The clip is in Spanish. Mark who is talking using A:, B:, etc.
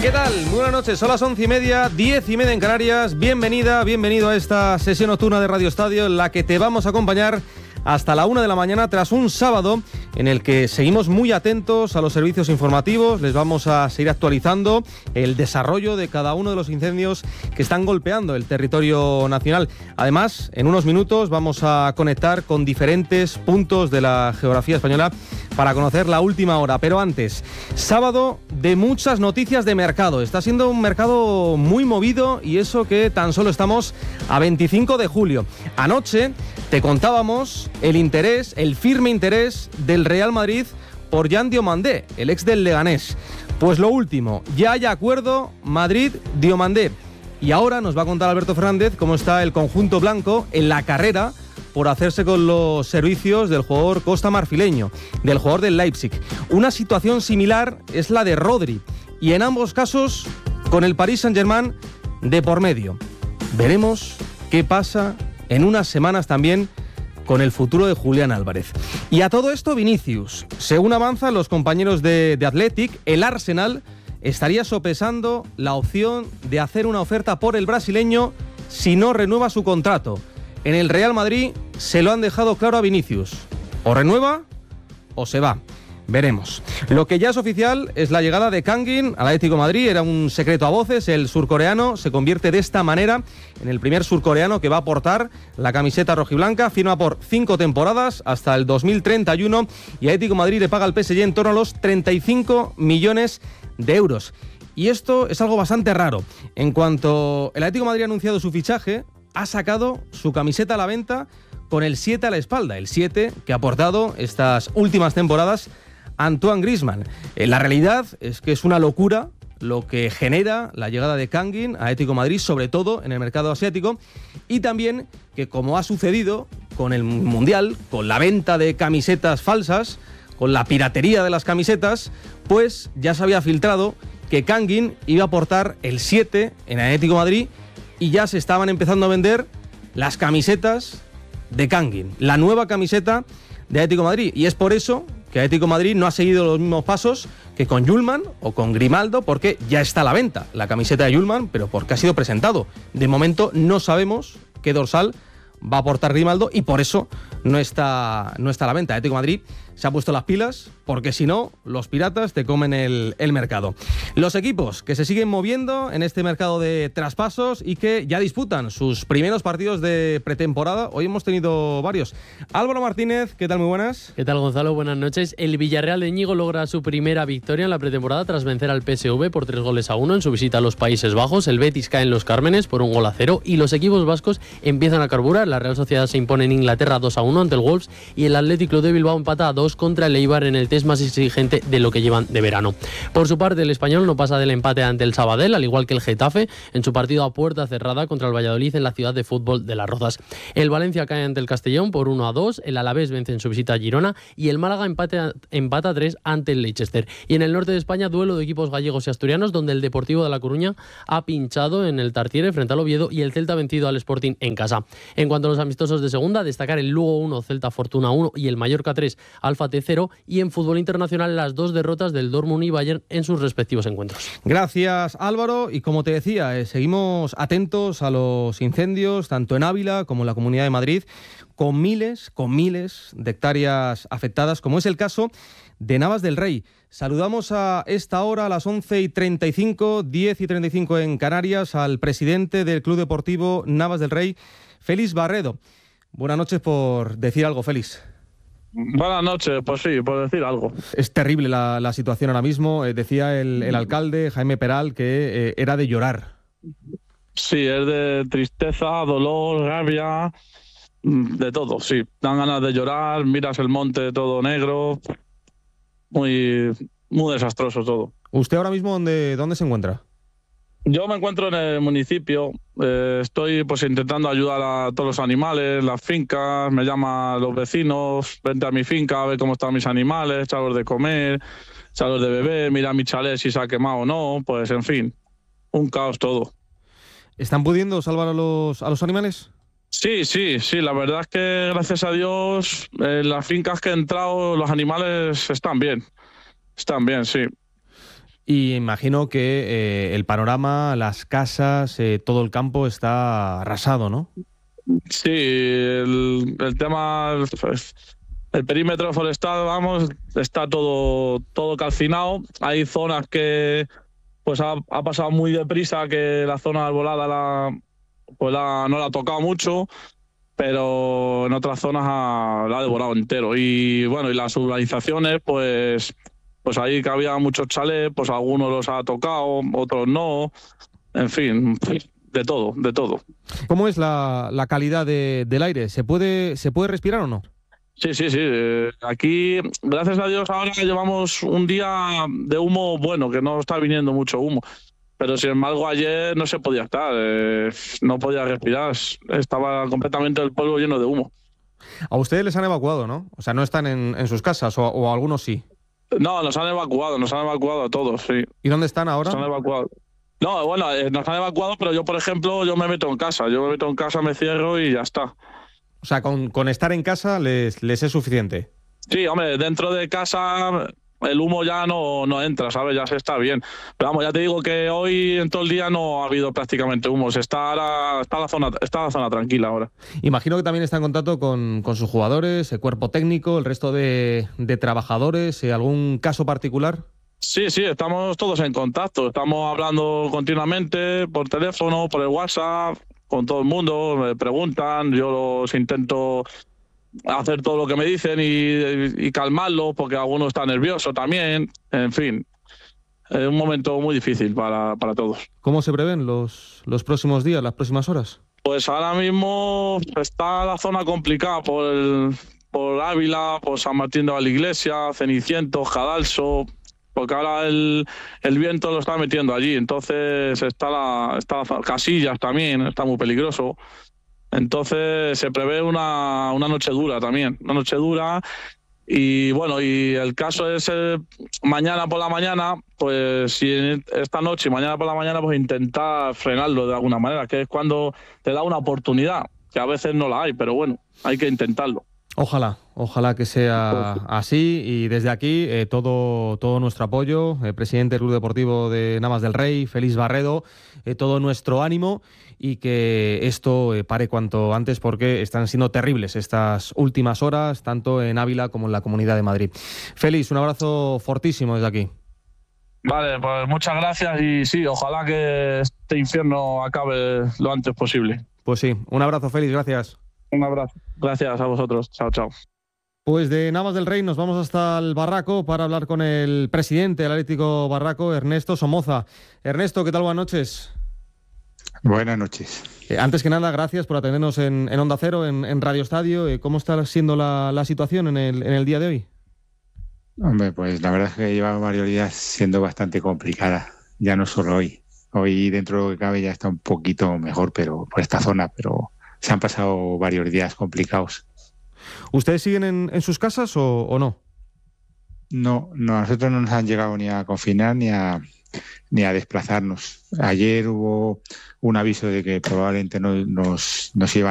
A: ¿Qué tal? Muy buenas noches, son las 11:30, 10:30 en Canarias. Bienvenido a esta sesión nocturna de Radio Estadio en la que te vamos a acompañar hasta la 1 de la mañana tras un sábado en el que seguimos muy atentos a los servicios informativos. Les vamos a seguir actualizando el desarrollo de cada uno de los incendios que están golpeando el territorio nacional. Además, en unos minutos vamos a conectar con diferentes puntos de la geografía española para conocer la última hora. Pero antes, sábado de muchas noticias de mercado. Está siendo un mercado muy movido y eso que tan solo estamos a 25 de julio. Anoche te contábamos el firme interés del Real Madrid por Jan Diomandé, el ex del Leganés. Pues lo último, ya hay acuerdo Madrid-Diomandé. Y ahora nos va a contar Alberto Fernández cómo está el conjunto blanco en la carrera por hacerse con los servicios del jugador costamarfileño, del jugador del Leipzig. Una situación similar es la de Rodri, y en ambos casos con el Paris Saint-Germain de por medio. Veremos qué pasa en unas semanas también con el futuro de Julián Álvarez. Y a todo esto, Vinicius. Según avanzan los compañeros de Athletic, el Arsenal estaría sopesando la opción de hacer una oferta por el brasileño si no renueva su contrato. En el Real Madrid se lo han dejado claro a Vinicius. O renueva o se va. Veremos. Lo que ya es oficial es la llegada de Kangin al Atlético de Madrid. Era un secreto a voces. El surcoreano se convierte de esta manera en el primer surcoreano que va a portar la camiseta rojiblanca. Firma por 5 temporadas hasta el 2031 y Atlético de Madrid le paga al PSG en torno a los 35 millones de euros. Y esto es algo bastante raro. En cuanto el Atlético de Madrid ha anunciado su fichaje, ha sacado su camiseta a la venta con el 7 a la espalda. El 7 que ha aportado estas últimas temporadas Antoine Griezmann. La realidad es que es una locura lo que genera la llegada de Kangin a Atlético de Madrid, sobre todo en el mercado asiático, y también que, como ha sucedido con el Mundial, con la venta de camisetas falsas, con la piratería de las camisetas, pues ya se había filtrado que Kangin iba a aportar el 7 en Atlético de Madrid y ya se estaban empezando a vender las camisetas de Kangin, la nueva camiseta de Atlético de Madrid, y es por eso que Atlético de Madrid no ha seguido los mismos pasos que con Yulman o con Grimaldo, porque ya está a la venta la camiseta de Yulman, pero porque ha sido presentado. De momento no sabemos qué dorsal va a aportar Grimaldo y por eso no está a la venta. Atlético de Madrid se ha puesto las pilas porque si no, los piratas te comen el mercado. Los equipos que se siguen moviendo en este mercado de traspasos y que ya disputan sus primeros partidos de pretemporada. Hoy hemos tenido varios. Álvaro Martínez, ¿qué tal? Muy buenas.
B: ¿Qué tal, Gonzalo? Buenas noches. El Villarreal de Íñigo logra su primera victoria en la pretemporada tras vencer al PSV por 3-1 en su visita a los Países Bajos. El Betis cae en Los Cármenes por 1-0 y los equipos vascos empiezan a carburar. La Real Sociedad se impone en Inglaterra 2-1 ante el Wolves y el Athletic Club de Bilbao empata a 2 contra el Eibar en el test más exigente de lo que llevan de verano. Por su parte, el Español no pasa del empate ante el Sabadell, al igual que el Getafe, en su partido a puerta cerrada contra el Valladolid en la ciudad de fútbol de Las Rozas. El Valencia cae ante el Castellón por 1-2, el Alavés vence en su visita a Girona y el Málaga empata 3 ante el Leicester. Y en el norte de España, duelo de equipos gallegos y asturianos, donde el Deportivo de La Coruña ha pinchado en el Tartiere frente al Oviedo y el Celta ha vencido al Sporting en casa. En cuanto a los amistosos de segunda, destacar el Lugo 1, Celta Fortuna 1 y el Mallorca 3, Alfa T 0, y en fútbol internacional las 2 derrotas del Dortmund y Bayern en sus respectivos encuentros.
A: Gracias, Álvaro, y como te decía, seguimos atentos a los incendios tanto en Ávila como en la Comunidad de Madrid, con miles de hectáreas afectadas, como es el caso de Navas del Rey. Saludamos a esta hora, a las 11:35, 10:35 en Canarias, al presidente del Club Deportivo Navas del Rey, Félix Barredo. Buenas noches, por decir algo, Félix.
C: Buenas noches, pues sí, por decir algo.
A: Es terrible la situación ahora mismo. Decía el alcalde, Jaime Peral, que era de llorar.
C: Sí, es de tristeza, dolor, rabia, de todo, sí. Dan ganas de llorar, miras el monte todo negro, muy desastroso todo.
A: ¿Usted ahora mismo dónde se encuentra?
C: Yo me encuentro en el municipio, estoy pues intentando ayudar a todos los animales, las fincas, me llaman los vecinos, vente a mi finca a ver cómo están mis animales, echarlos de comer, echarlos de beber, mira mi chalet si se ha quemado o no, pues en fin, un caos todo.
A: ¿Están pudiendo salvar a los animales?
C: Sí, la verdad es que gracias a Dios las fincas que he entrado, los animales están bien, sí.
A: Y imagino que el panorama, las casas, todo el campo está arrasado, ¿no?
C: Sí, el tema, el perímetro forestal, vamos, está todo calcinado. Hay zonas que pues ha pasado muy deprisa, que la zona arbolada no la ha tocado mucho, pero en otras zonas la ha devorado entero. Y bueno, y las urbanizaciones, pues ahí que había muchos chalés, pues algunos los ha tocado, otros no. En fin, de todo.
A: ¿Cómo es la calidad del aire? ¿Se puede respirar o no?
C: Sí. Aquí, gracias a Dios, ahora llevamos un día de humo bueno, que no está viniendo mucho humo. Pero sin embargo, ayer no se podía estar, no podía respirar. Estaba completamente el pueblo lleno de humo.
A: A ustedes les han evacuado, ¿no? O sea, no están en sus casas, o algunos sí.
C: No, nos han evacuado a todos, sí.
A: ¿Y dónde están ahora?
C: Nos han evacuado. No, bueno, nos han evacuado, pero yo, por ejemplo, yo me meto en casa. Me cierro y ya está.
A: O sea, con estar en casa les es suficiente.
C: Sí, hombre, dentro de casa el humo ya no entra, ¿sabes? Ya se está bien. Pero vamos, ya te digo que hoy en todo el día no ha habido prácticamente humo. Está la zona tranquila ahora.
A: Imagino que también está en contacto con sus jugadores, el cuerpo técnico, el resto de trabajadores. ¿Algún caso particular?
C: Sí, estamos todos en contacto. Estamos hablando continuamente por teléfono, por el WhatsApp, con todo el mundo. Me preguntan, yo los intento hacer todo lo que me dicen y calmarlos, porque alguno está nervioso también. En fin, es un momento muy difícil para todos.
A: ¿Cómo se prevén los próximos días, las próximas horas?
C: Pues ahora mismo está la zona complicada por Ávila, por San Martín de la Iglesia, Cenicientos, Cadalso, porque ahora el viento lo está metiendo allí. Entonces está Casillas también, está muy peligroso. Entonces se prevé una noche dura también, y bueno, y el caso es mañana por la mañana, pues si esta noche y mañana por la mañana, pues intentar frenarlo de alguna manera, que es cuando te da una oportunidad, que a veces no la hay, pero bueno, hay que intentarlo.
A: Ojalá que sea así, y desde aquí todo nuestro apoyo, presidente del Club Deportivo de Navas del Rey, Félix Barredo, todo nuestro ánimo, y que esto pare cuanto antes, porque están siendo terribles estas últimas horas, tanto en Ávila como en la Comunidad de Madrid. Félix, un abrazo fortísimo desde aquí.
C: Vale, pues muchas gracias, y sí, ojalá que este infierno acabe lo antes posible.
A: Pues sí, un abrazo, Félix, gracias.
C: Un abrazo. Gracias a vosotros. Chao.
A: Pues de Navas del Rey nos vamos hasta el Barraco para hablar con el presidente del Atlético Barraco, Ernesto Somoza. Ernesto, ¿qué tal? Buenas noches.
D: Buenas noches.
A: Antes que nada, gracias por atendernos en Onda Cero, en Radio Estadio. ¿Cómo está siendo la situación en el día de hoy?
D: Hombre, pues la verdad es que lleva varios días siendo bastante complicada. Ya no solo hoy. Hoy, dentro de lo que cabe, ya está un poquito mejor, pero por esta zona, pero se han pasado varios días complicados.
A: ¿Ustedes siguen en sus casas o no?
D: No, a nosotros no nos han llegado ni a confinar ni a desplazarnos. Ayer hubo un aviso de que probablemente nos iban